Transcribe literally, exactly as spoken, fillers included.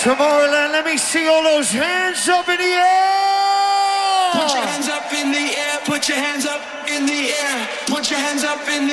Tomorrowland, let me see all those hands up in the air! Put your hands up in the air, put your hands up in the air, put your hands up in the